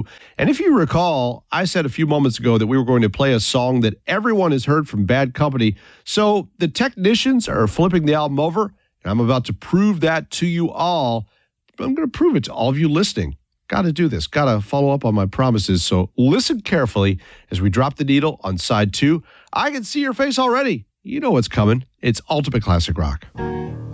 And if you recall, I said a few moments ago that we were going to play a song that everyone has heard from Bad Company. So the technicians are flipping the album over, and I'm about to prove that to you all. I'm going to prove it to all of you listening. Got to do this. Got to follow up on my promises. So listen carefully as we drop the needle on side 2. I can see your face already. You know what's coming. It's Ultimate Classic Rock.